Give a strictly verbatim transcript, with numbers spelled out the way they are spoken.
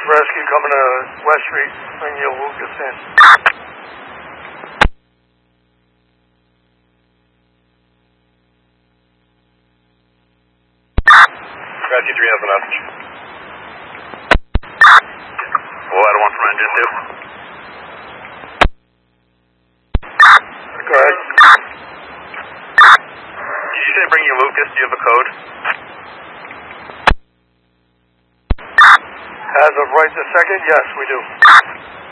Rescue coming to West Street. Bring your Lucas in. Rescue three has a message. Well, I don't want from engine two. Go ahead. Did you say bring your Lucas? Do you have a code? As of right this second, yes, we do.